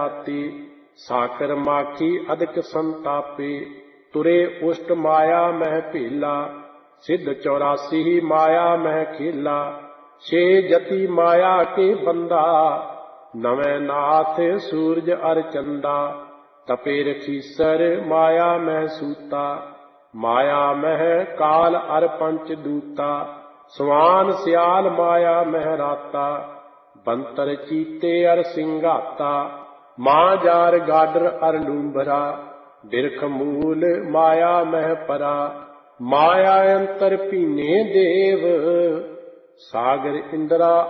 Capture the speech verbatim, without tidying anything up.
ਜਾਤੀ। ਸਾਕਰ ਮਾਖੀ ਅਦਿਕ ਸੰਤਾਪੇ, ਤੁਰੇ ਉਸ਼ਟ ਮਾਇਆ ਮਹਿ ਭੇਲਾ। ਸਿੱਧ ਚੌਰਾਸੀ ਹੀ ਮਾਇਆ ਮਹਿ ਖੇਲਾ, ਛੇ ਜਤੀ ਮਾਇਆ ਕੇ ਬੰਦਾ। ਨਵੇਂ ਨਾਥ ਸੂਰਜ ਅਰ ਚੰਦਾ, ਤਪੇ ਰਖੀਸਰ ਮਾਇਆ ਮਹਿ ਸੂਤਾ। ਮਾਇਆ ਮਹਿ ਕਾਲ ਅਰ ਪੰਚ ਦੂਤਾ, ਸਵਾਨ ਸਿਆਲ ਮਾਇਆ ਮਹਿ ਰਾਤਾ। ਬੰਤਰ ਚੀਤੇ ਅਰ ਸਿੰਘਾਤਾ, ਮਾਂ ਜਾਰ ਗਾਡਰ ਅਰ ਲੂੰਭਰਾ। ਬਿਰਖ ਮੂਲ ਮਾਇਆ ਮਹਿ ਪਰਾ, ਮਾਇਆ ਅੰਤਰ ਭੀਨੇ ਦੇਵ। ਸਾਗਰ ਇੰਦਰਾ